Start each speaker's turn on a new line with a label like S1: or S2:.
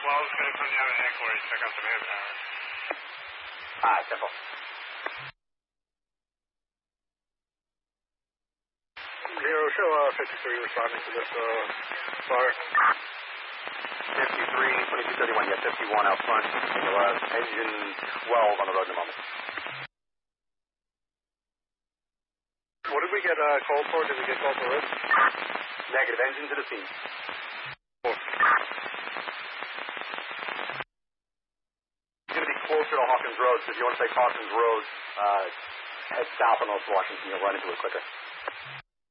S1: 12's going to come down to headquarters, check out the manpower.
S2: Simple.
S1: Zero, show 53 responding to this fire.
S2: 53, 2231, yeah, 51 out front. Engine 12 on the road in a moment.
S1: What did we get called for? Did we get called for risk?
S2: Negative, engine to the scene. It's going to be closer to Hawkins Road, so if you want to take Hawkins Road, head south on East Washington, you'll run into it quicker.